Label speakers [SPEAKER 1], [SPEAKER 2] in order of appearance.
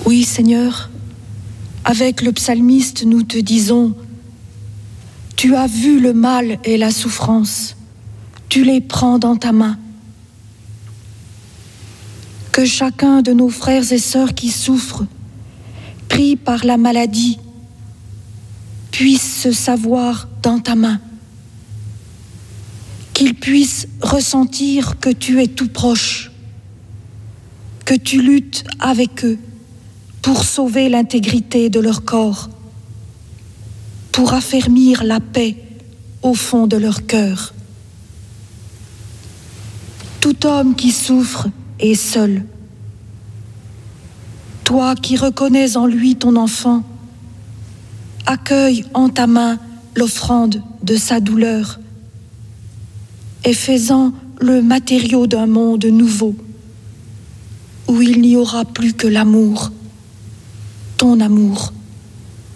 [SPEAKER 1] Oui, Seigneur, avec le psalmiste, nous te disons, tu as vu le mal et la souffrance, tu les prends dans ta main. Que chacun de nos frères et sœurs qui souffrent, pris par la maladie, puisse se savoir dans ta main, qu'ils puissent ressentir que tu es tout proche, que tu luttes avec eux pour sauver l'intégrité de leur corps, pour affermir la paix au fond de leur cœur. Tout homme qui souffre est seul. Toi qui reconnais en lui ton enfant, accueille en ta main l'offrande de sa douleur et fais-en le matériau d'un monde nouveau où il n'y aura plus que l'amour, ton amour.